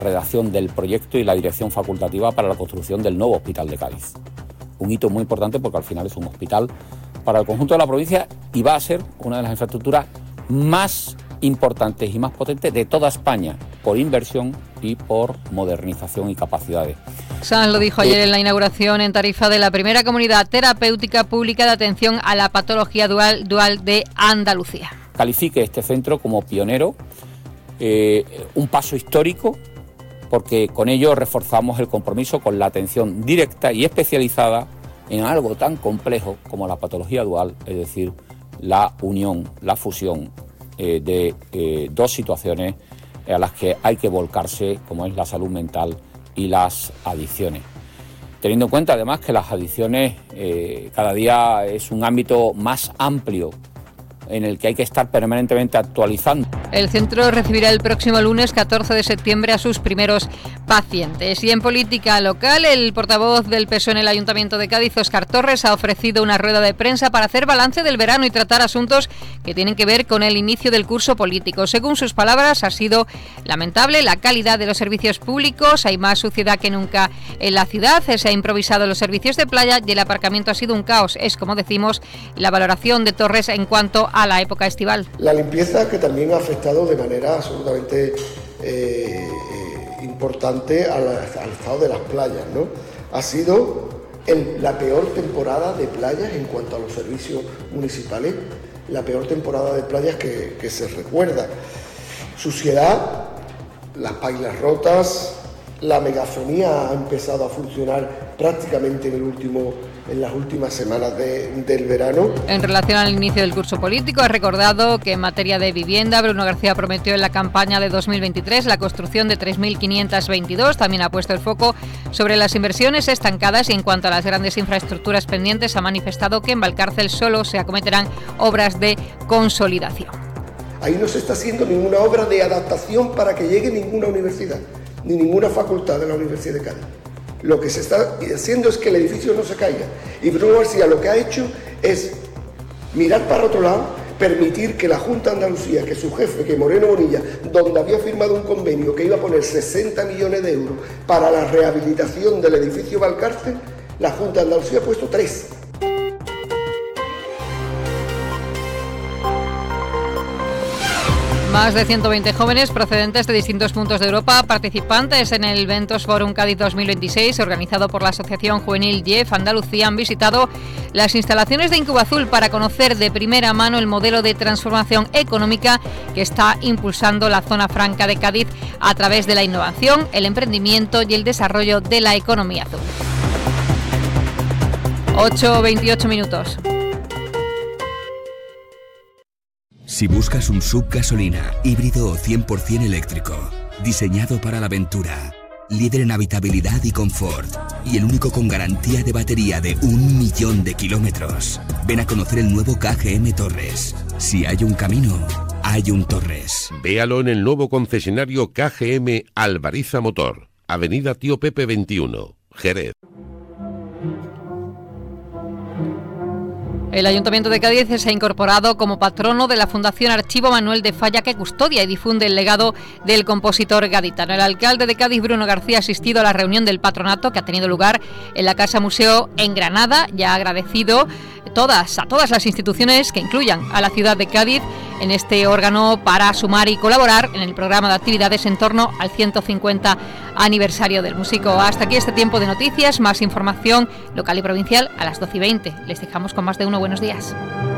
redacción del proyecto y la dirección facultativa para la construcción del nuevo hospital de Cádiz. Un hito muy importante porque al final es un hospital para el conjunto de la provincia y va a ser una de las infraestructuras más importantes y más potentes de toda España por inversión y por modernización y capacidades. Sanz lo dijo ayer en la inauguración en Tarifa de la primera comunidad terapéutica pública de atención a la patología dual de Andalucía. Califique este centro como pionero, un paso histórico, porque con ello reforzamos el compromiso con la atención directa y especializada en algo tan complejo como la patología dual, es decir, la unión, la fusión de dos situaciones a las que hay que volcarse, como es la salud mental y las adicciones. Teniendo en cuenta además que las adicciones cada día es un ámbito más amplio en el que hay que estar permanentemente actualizando. El centro recibirá el próximo lunes 14 de septiembre a sus primeros pacientes. Y en política local, el portavoz del PSOE en el Ayuntamiento de Cádiz, Óscar Torres, ha ofrecido una rueda de prensa para hacer balance del verano y tratar asuntos que tienen que ver con el inicio del curso político. Según sus palabras, ha sido lamentable la calidad de los servicios públicos, hay más suciedad que nunca en la ciudad, se ha improvisado los servicios de playa y el aparcamiento ha sido un caos. Es, como decimos, la valoración de Torres en cuanto a la época estival. La limpieza, que también ha afectado de manera absolutamente importante al estado de las playas, ¿no? Ha sido la peor temporada de playas en cuanto a los servicios municipales, la peor temporada de playas que se recuerda. Suciedad, las pailas rotas, la megafonía ha empezado a funcionar prácticamente en las últimas semanas del verano. En relación al inicio del curso político, ha recordado que en materia de vivienda, Bruno García prometió en la campaña de 2023 la construcción de 3.522. También ha puesto el foco sobre las inversiones estancadas y en cuanto a las grandes infraestructuras pendientes, ha manifestado que en Valcárcel solo se acometerán obras de consolidación. Ahí no se está haciendo ninguna obra de adaptación para que llegue ninguna universidad, ni ninguna facultad de la Universidad de Cádiz. Lo que se está haciendo es que el edificio no se caiga. Y Bruno García lo que ha hecho es mirar para otro lado, permitir que la Junta de Andalucía, que su jefe, que Moreno Bonilla, donde había firmado un convenio que iba a poner 60 millones de euros para la rehabilitación del edificio Valcárcel, la Junta de Andalucía ha puesto 3. Más de 120 jóvenes procedentes de distintos puntos de Europa, participantes en el Ventos Forum Cádiz 2026, organizado por la Asociación Juvenil JEF Andalucía, han visitado las instalaciones de Incubazul para conocer de primera mano el modelo de transformación económica que está impulsando la zona franca de Cádiz a través de la innovación, el emprendimiento y el desarrollo de la economía azul. 8:28 minutos. Si buscas un SUV gasolina, híbrido o 100% eléctrico, diseñado para la aventura, líder en habitabilidad y confort, y el único con garantía de batería de 1 millón de kilómetros, ven a conocer el nuevo KGM Torres. Si hay un camino, hay un Torres. Véalo en el nuevo concesionario KGM Alvariza Motor, Avenida Tío Pepe 21, Jerez. El Ayuntamiento de Cádiz se ha incorporado como patrono de la Fundación Archivo Manuel de Falla, que custodia y difunde el legado del compositor gaditano. El alcalde de Cádiz, Bruno García, ha asistido a la reunión del patronato que ha tenido lugar en la Casa Museo en Granada y ha agradecido a todas las instituciones que incluyan a la ciudad de Cádiz en este órgano para sumar y colaborar en el programa de actividades en torno al 150 aniversario del músico. Hasta aquí este tiempo de noticias, más información local y provincial a las 12:20. Les dejamos con más de uno. Buenos días.